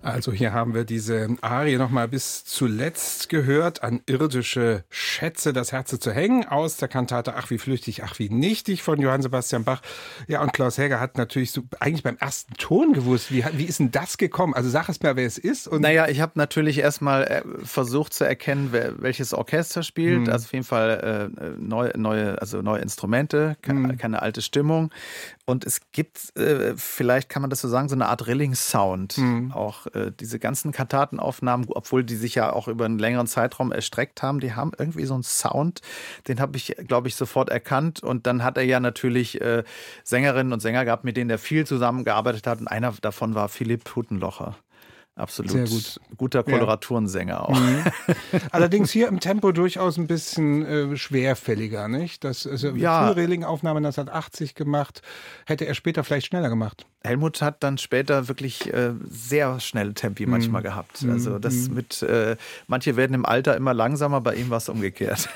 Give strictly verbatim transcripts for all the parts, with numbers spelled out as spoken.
Also hier haben wir diese Arie nochmal bis zuletzt gehört, an irdische Schätze das Herze zu hängen, aus der Kantate Ach wie flüchtig, ach wie nichtig von Johann Sebastian Bach. Ja, und Klaus Häger hat natürlich so eigentlich beim ersten Ton gewusst. Wie, wie ist denn das gekommen? Also sag es mir, wer es ist. Und naja, ich habe natürlich erstmal versucht zu erkennen, wer, welches Orchester spielt. Hm. Also auf jeden Fall äh, neue, neue, also neue Instrumente, keine, hm. keine alte Stimmung. Und es gibt, äh, vielleicht kann man das so sagen, so eine Art Rilling-Sound. Hm. Auch äh, diese ganzen Kantatenaufnahmen, obwohl die sich ja auch über einen längeren Zeitraum erstreckt haben, die haben irgendwie so einen Sound, den habe ich, glaube ich, sofort erkannt. Und dann hat er ja natürlich äh, Sängerinnen und Sänger gehabt, mit denen er viel zusammengearbeitet hat. Und einer davon war Philipp Hutenlocher. Absolut. Sehr gut. Guter Koloraturenssänger auch. Mhm. Allerdings hier im Tempo durchaus ein bisschen äh, schwerfälliger, nicht? Das ist ja Frühreling-Aufnahme neunzehnhundertachtzig gemacht. Hätte er später vielleicht schneller gemacht. Helmut hat dann später wirklich äh, sehr schnelle Tempi manchmal mm. gehabt. Also das mm. mit, äh, manche werden im Alter immer langsamer, bei ihm war es umgekehrt.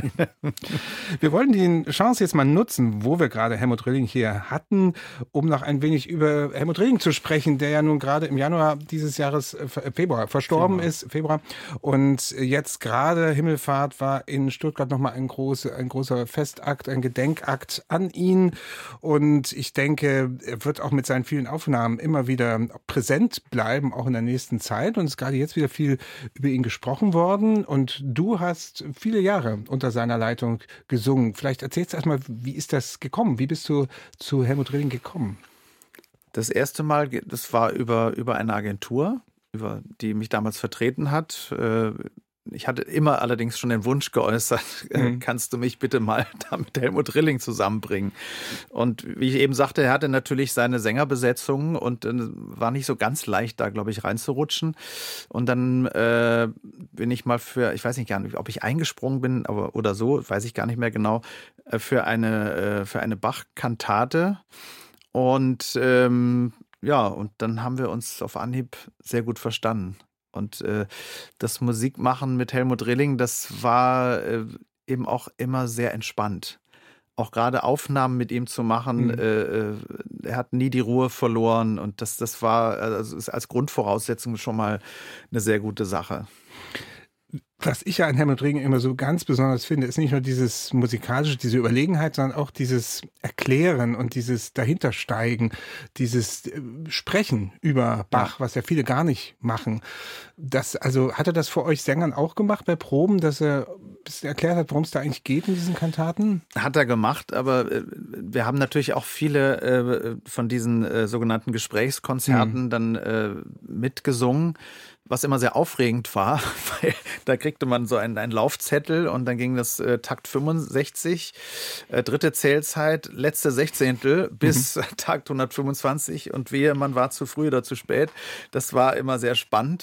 Wir wollen die Chance jetzt mal nutzen, wo wir gerade Helmut Rilling hier hatten, um noch ein wenig über Helmut Rilling zu sprechen, der ja nun gerade im Januar dieses Jahres, äh, Februar, verstorben Februar. ist, Februar. Und jetzt gerade Himmelfahrt war in Stuttgart nochmal ein, große, ein großer Festakt, ein Gedenkakt an ihn. Und ich denke, er wird auch mit seinen vielen Aufnahmen immer wieder präsent bleiben, auch in der nächsten Zeit. Und es ist gerade jetzt wieder viel über ihn gesprochen worden. Und du hast viele Jahre unter seiner Leitung gesungen. Vielleicht erzählst du erstmal, wie ist das gekommen? Wie bist du zu Helmut Rilling gekommen? Das erste Mal, das war über, über eine Agentur, über die mich damals vertreten hat. Ich hatte immer allerdings schon den Wunsch geäußert, mhm. kannst du mich bitte mal da mit Helmut Rilling zusammenbringen? Und wie ich eben sagte, er hatte natürlich seine Sängerbesetzung und äh, war nicht so ganz leicht, da, glaube ich, reinzurutschen. Und dann äh, bin ich mal für, ich weiß nicht gar nicht, ob ich eingesprungen bin aber, oder so, weiß ich gar nicht mehr genau, äh, für eine, äh, für eine Bach-Kantate. Und ähm, ja, und dann haben wir uns auf Anhieb sehr gut verstanden. Und äh, das Musikmachen mit Helmut Rilling, das war äh, eben auch immer sehr entspannt. Auch gerade Aufnahmen mit ihm zu machen, mhm. äh, er hat nie die Ruhe verloren. Und das, das war also ist als Grundvoraussetzung schon mal eine sehr gute Sache. Was ich ja an Helmut Rilling immer so ganz besonders finde, ist nicht nur dieses musikalische, diese Überlegenheit, sondern auch dieses Erklären und dieses Dahintersteigen, dieses Sprechen über Bach, ja. was ja viele gar nicht machen. Das, also hat er das für euch Sängern auch gemacht bei Proben, dass er ein bisschen erklärt hat, worum es da eigentlich geht in diesen Kantaten? Hat er gemacht, aber äh, wir haben natürlich auch viele äh, von diesen äh, sogenannten Gesprächskonzerten mhm. dann äh, mitgesungen. Was immer sehr aufregend war, weil da kriegte man so einen, einen Laufzettel und dann ging das äh, Takt fünfundsechzig, äh, dritte Zählzeit, letzte Sechzehntel bis mhm. Takt hundertfünfundzwanzig und wehe, man war zu früh oder zu spät. Das war immer sehr spannend